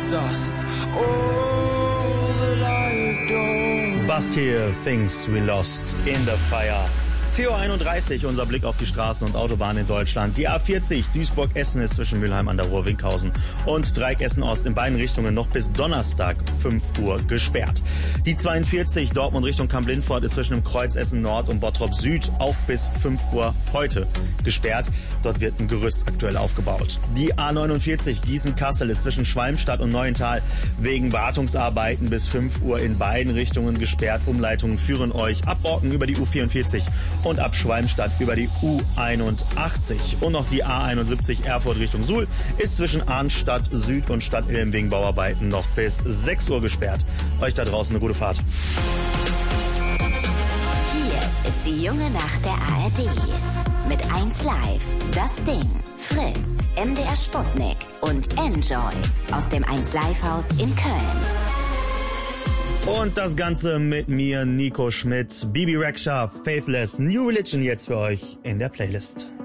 dust. All that I adore. Bastille, Things We Lost in the Fire. 4:31 Uhr, unser Blick auf die Straßen und Autobahnen in Deutschland. Die A40 Duisburg-Essen ist zwischen Mülheim an der Ruhr, Winkhausen und Dreieck Essen-Ost in beiden Richtungen noch bis Donnerstag 5 Uhr gesperrt. Die 42 Dortmund Richtung Kamp-Lindfort ist zwischen dem Kreuz Essen-Nord und Bottrop Süd auch bis 5 Uhr heute gesperrt. Dort wird ein Gerüst aktuell aufgebaut. Die A49 Gießen-Kassel ist zwischen Schwalmstadt und Neuental wegen Wartungsarbeiten bis 5 Uhr in beiden Richtungen gesperrt. Umleitungen führen euch ab Borken über die U44 und ab Schwalmstadt über die U81. Und noch die A71 Erfurt Richtung Suhl ist zwischen Arnstadt Süd und Stadt Ilm wegen Bauarbeiten noch bis 6 Uhr gesperrt. Euch da draußen eine gute Fahrt. Hier ist die junge Nacht der ARD. Mit 1 Live, Das Ding, Fritz, MDR Sputnik und Enjoy aus dem 1 Live Haus in Köln. Und das Ganze mit mir, Nico Schmidt, Bibi Rexha, Faithless, New Religion jetzt für euch in der Playlist.